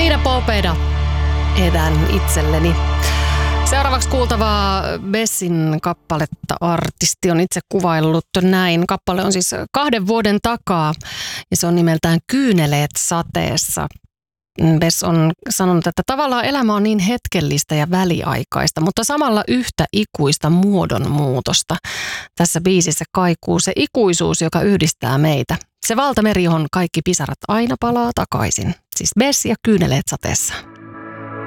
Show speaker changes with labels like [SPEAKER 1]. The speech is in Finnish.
[SPEAKER 1] Vida Popeda edän itselleni. Seuraavaksi kuultavaa Bessin kappaletta artisti on itse kuvaillut näin. Kappale on siis 2 vuoden takaa ja se on nimeltään Kyyneleet sateessa. Bess on sanonut, että tavallaan elämä on niin hetkellistä ja väliaikaista, mutta samalla yhtä ikuista muodonmuutosta. Tässä biisissä kaikuu se ikuisuus, joka yhdistää meitä. Se valtameri, johon kaikki pisarat aina palaa takaisin. Siis Bess ja Kyyneleet sateessa.